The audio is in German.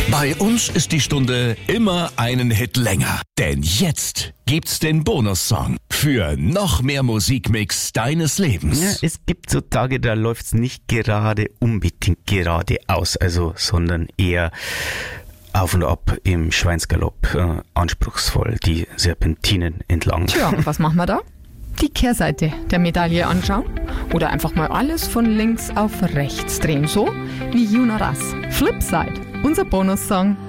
Bei uns ist die Stunde immer einen Hit länger. Denn jetzt gibt's den Bonussong für noch mehr Musikmix deines Lebens. Ja, es gibt so Tage, da läuft's nicht gerade unbedingt geradeaus, sondern eher auf und ab im Schweinsgalopp, anspruchsvoll die Serpentinen entlang. Tja, was machen wir da? Die Kehrseite der Medaille anschauen oder einfach mal alles von links auf rechts drehen, so wie Jonas. Flipside, unser Bonussong.